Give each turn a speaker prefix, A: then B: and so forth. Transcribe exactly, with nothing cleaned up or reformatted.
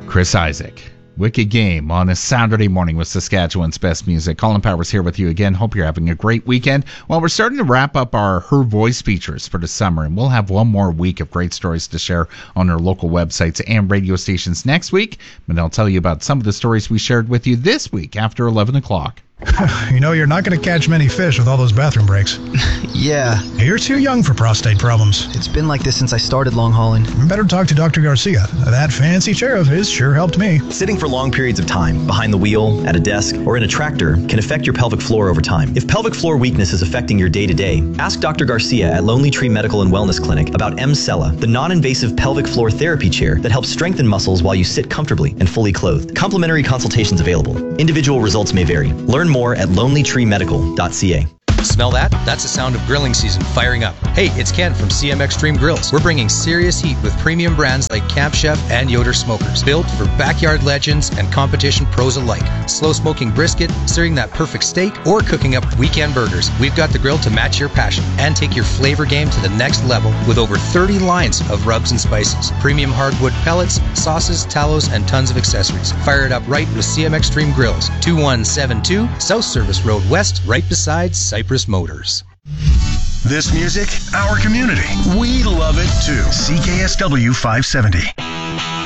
A: Chris Isaak. Wicked Game on a Saturday morning with Saskatchewan's best music. Colin Powers here with you again. Hope you're having a great weekend. Well, we're starting to wrap up our Her Voice features for the summer, and we'll have one more week of great stories to share on our local websites and radio stations next week. But I'll tell you about some of the stories we shared with you this week after eleven o'clock.
B: You know, you're not going to catch many fish with all those bathroom breaks.
C: Yeah.
B: You're too young for prostate problems.
C: It's been like this since I started long hauling.
B: You better talk to Doctor Garcia. That fancy chair of his sure helped me.
D: Sitting for long periods of time, behind the wheel, at a desk, or in a tractor, can affect your pelvic floor over time. If pelvic floor weakness is affecting your day-to-day, ask Doctor Garcia at Lonely Tree Medical and Wellness Clinic about M-Cella, the non-invasive pelvic floor therapy chair that helps strengthen muscles while you sit comfortably and fully clothed. Complimentary consultations available. Individual results may vary. Learn more at lonely tree medical dot c a.
E: Smell that? That's the sound of grilling season firing up. Hey, it's Ken from C M Extreme Grills. We're bringing serious heat with premium brands like Camp Chef and Yoder Smokers, built for backyard legends and competition pros alike. Slow smoking brisket, searing that perfect steak, or cooking up weekend burgers. We've got the grill to match your passion and take your flavor game to the next level with over thirty lines of rubs and spices, premium hardwood pellets, sauces, tallows, and tons of accessories. Fire it up right with C M Extreme Grills, two one seven two South Service Road West, right beside Cypress Motors.
F: This music, our community. We love it too. C K S W five seventy.